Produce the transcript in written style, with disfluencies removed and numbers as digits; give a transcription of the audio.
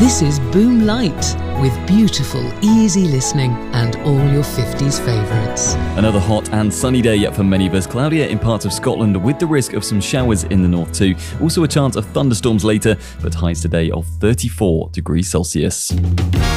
This is Boom Light, with beautiful, easy listening and all your 50s favourites. Another hot and sunny day yet for many of us. Cloudier in parts of Scotland with the risk of some showers in the north too. Also a chance of thunderstorms later, but highs today of 34 degrees Celsius.